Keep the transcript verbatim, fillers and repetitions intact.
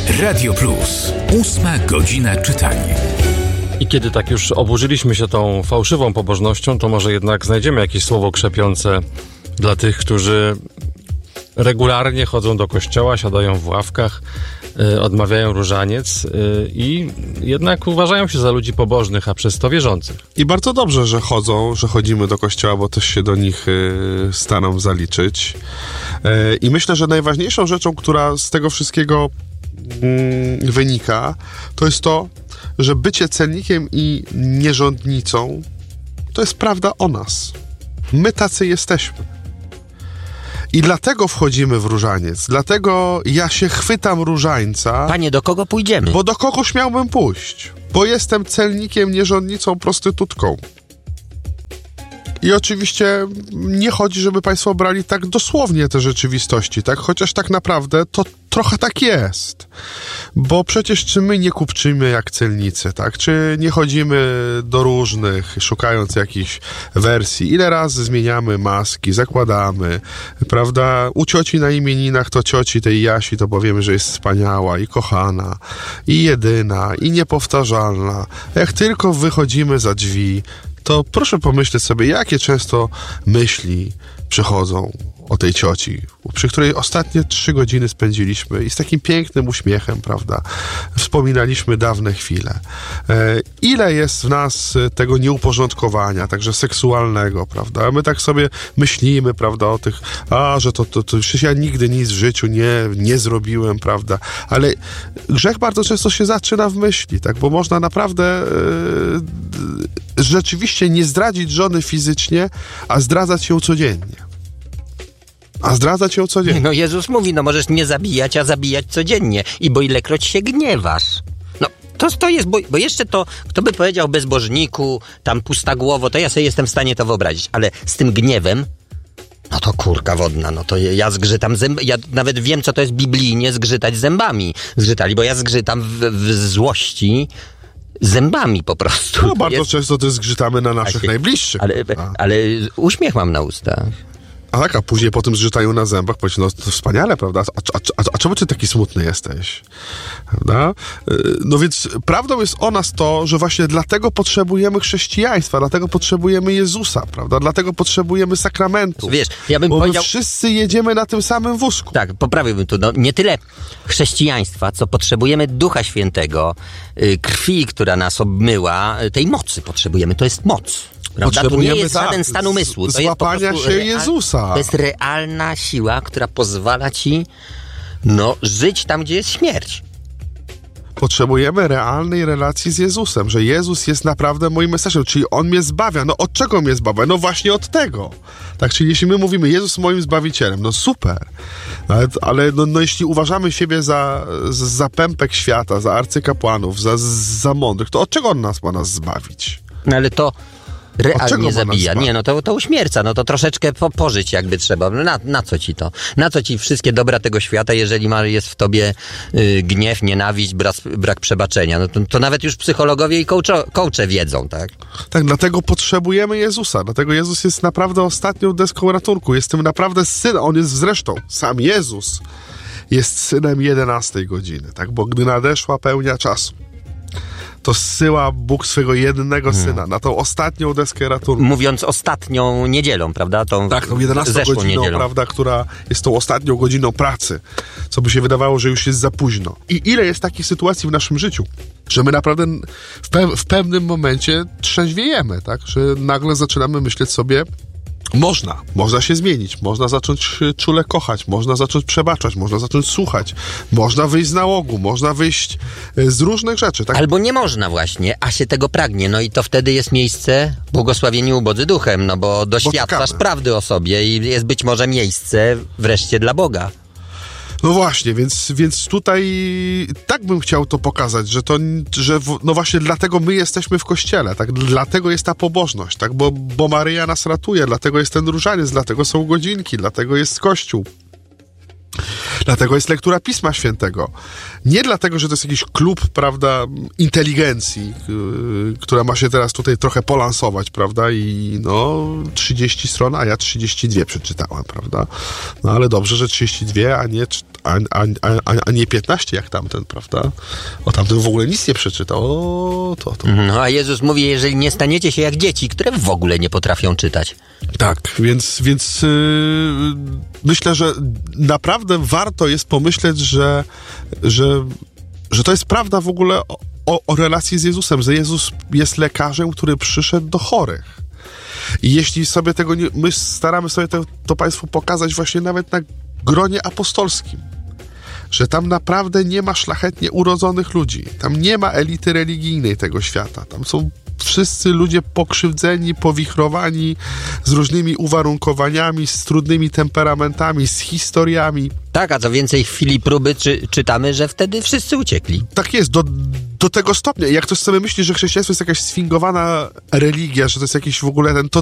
Radio Plus. Ósma godzina czytania. I kiedy tak już oburzyliśmy się tą fałszywą pobożnością, to może jednak znajdziemy jakieś słowo krzepiące dla tych, którzy regularnie chodzą do kościoła, siadają w ławkach, y, odmawiają różaniec y, i jednak uważają się za ludzi pobożnych, a przez to wierzących. I bardzo dobrze, że chodzą, że chodzimy do kościoła, bo też się do nich y, staram zaliczyć. Y, I myślę, że najważniejszą rzeczą, która z tego wszystkiego y, wynika, to jest to, że bycie celnikiem i nierządnicą to jest prawda o nas. My tacy jesteśmy. I dlatego wchodzimy w różaniec. Dlatego ja się chwytam różańca. Panie, do kogo pójdziemy? Bo do kogoś miałbym pójść. Bo jestem celnikiem, nierządnicą, prostytutką. I oczywiście nie chodzi, żeby państwo brali tak dosłownie te rzeczywistości, tak? Chociaż tak naprawdę to trochę tak jest. Bo przecież czy my nie kupczymy jak celnicy, tak? Czy nie chodzimy do różnych, szukając jakichś wersji? Ile razy zmieniamy maski, zakładamy, prawda? U cioci na imieninach to cioci tej Jasi to powiemy, że jest wspaniała i kochana, i jedyna, i niepowtarzalna. Jak tylko wychodzimy za drzwi, to proszę pomyśleć sobie, jakie często myśli przychodzą o tej cioci, przy której ostatnie trzy godziny spędziliśmy i z takim pięknym uśmiechem, prawda, wspominaliśmy dawne chwile. E, ile jest w nas tego nieuporządkowania, także seksualnego, prawda, my tak sobie myślimy, prawda, o tych, a, że to, to, to przecież ja nigdy nic w życiu nie, nie zrobiłem, prawda, ale grzech bardzo często się zaczyna w myśli, tak, bo można naprawdę e, rzeczywiście nie zdradzić żony fizycznie, a zdradzać ją codziennie. A zdradzać ją codziennie. No Jezus mówi, no możesz nie zabijać, a zabijać codziennie. I bo ilekroć się gniewasz. No to, to jest, bo, bo jeszcze to, kto by powiedział bezbożniku, tam pusta głowo, to ja sobie jestem w stanie to wyobrazić. Ale z tym gniewem, no to kurka wodna, no to ja zgrzytam zębami. Ja nawet wiem, co to jest biblijnie zgrzytać zębami. Zgrzytali, bo ja zgrzytam w, w złości zębami po prostu. No bardzo jest... często też zgrzytamy na naszych się... najbliższych. Ale, ale uśmiech mam na ustach. A tak, a później po tym zgrzytają na zębach, powiedz, no to wspaniale, prawda? A, a, a, a czemu ty taki smutny jesteś? Prawda? No więc prawdą jest o nas to, że właśnie dlatego potrzebujemy chrześcijaństwa, dlatego potrzebujemy Jezusa, prawda? Dlatego potrzebujemy sakramentu. Wiesz, ja bym bo powiedział... my wszyscy jedziemy na tym samym wózku. Tak, poprawiłbym tu, no nie tyle chrześcijaństwa, co potrzebujemy Ducha Świętego, y, krwi, która nas obmyła, y, tej mocy potrzebujemy, to jest moc. Prawda? To nie jest tak, żaden stan umysłu. To złapania jest po się real, Jezusa. To jest realna siła, która pozwala ci no, żyć tam, gdzie jest śmierć. Potrzebujemy realnej relacji z Jezusem, że Jezus jest naprawdę moim Mesjaszem, czyli On mnie zbawia. No od czego mnie zbawia? No właśnie od tego. Tak, czyli jeśli my mówimy Jezus moim Zbawicielem, no super. Ale, ale no, no jeśli uważamy siebie za, za pępek świata, za arcykapłanów, za, za mądrych, to od czego On nas ma nas zbawić? No ale to realnie zabija. Nie, no to, to uśmierca, no to troszeczkę po, pożyć jakby trzeba. Na, na co ci to? Na co ci wszystkie dobra tego świata, jeżeli ma, jest w tobie y, gniew, nienawiść, brak, brak przebaczenia? No to, to nawet już psychologowie i coacho, coache wiedzą, tak? Tak, dlatego potrzebujemy Jezusa. Dlatego Jezus jest naprawdę ostatnią deską ratunku. Jest tym naprawdę synem. On jest zresztą, sam Jezus jest synem jedenastej godziny, tak? Bo gdy nadeszła pełnia czasu, to zsyła Bóg swego jednego syna hmm. na tą ostatnią deskę ratunku. Mówiąc ostatnią niedzielą, prawda? Tą tak, tą jedenastą godziną, niedzielą. Prawda, która jest tą ostatnią godziną pracy, co by się wydawało, że już jest za późno. I ile jest takich sytuacji w naszym życiu, że my naprawdę w, pe- w pewnym momencie trzeźwiejemy, tak? Że nagle zaczynamy myśleć sobie, Można, można się zmienić, można zacząć czule kochać, można zacząć przebaczać, można zacząć słuchać, można wyjść z nałogu, można wyjść z różnych rzeczy. Tak? Albo nie można właśnie, a się tego pragnie, no i to wtedy jest miejsce błogosławieni ubodzy duchem, no bo doświadczasz bo prawdy o sobie i jest być może miejsce wreszcie dla Boga. No właśnie, więc, więc tutaj tak bym chciał to pokazać, że to, że w, no właśnie dlatego my jesteśmy w kościele, tak? Dlatego jest ta pobożność, tak? Bo, bo Maryja nas ratuje, dlatego jest ten różaniec, dlatego są godzinki, dlatego jest Kościół. Dlatego jest lektura Pisma Świętego. Nie dlatego, że to jest jakiś klub, prawda, inteligencji, yy, która ma się teraz tutaj trochę polansować, prawda, i no trzydzieści stron, a ja trzydzieści dwie przeczytałem, prawda. No ale dobrze, że trzydzieści dwie, a nie, a, a, a, a nie piętnaście jak tamten, prawda. O, tamten w ogóle nic nie przeczytał. O, to, to. No a Jezus mówi, jeżeli nie staniecie się jak dzieci, które w ogóle nie potrafią czytać. Tak, więc, więc yy, myślę, że naprawdę warto jest pomyśleć, że, że, że to jest prawda w ogóle o, o, o relacji z Jezusem, że Jezus jest lekarzem, który przyszedł do chorych. I jeśli sobie tego nie... My staramy sobie to, to Państwu pokazać właśnie nawet na gronie apostolskim, że tam naprawdę nie ma szlachetnie urodzonych ludzi. Tam nie ma elity religijnej tego świata. Tam są wszyscy ludzie pokrzywdzeni, powichrowani, z różnymi uwarunkowaniami, z trudnymi temperamentami, z historiami. Tak, a co więcej, w chwili próby czy, czytamy, że wtedy wszyscy uciekli. Tak jest, do, do tego stopnia. Jak ktoś sobie myśli, że chrześcijaństwo jest jakaś sfingowana religia, że to jest jakiś w ogóle ten to